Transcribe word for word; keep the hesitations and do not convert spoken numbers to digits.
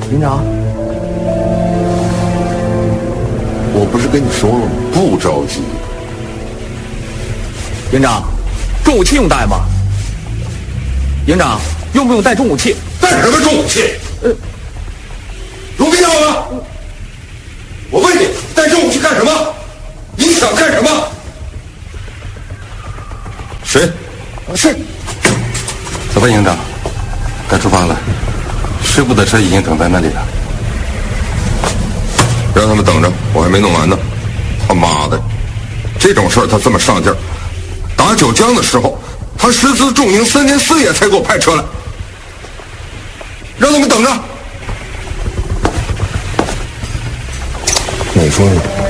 营长， 我不是跟你说了吗？不着急。 营长，重武器用带吗？营长，用不用带重武器？ 带什么重武器？呃，有必要吗？我问你，带重武器干什么？你想干什么？谁？ 是。 走吧，营长，该出发了。师部的车已经等在那里了。 让他们等着，我还没弄完呢。他妈的，这种事儿他这么上劲儿。打九江的时候，他十资重营三天四夜才给我派车来。让他们等着。 你说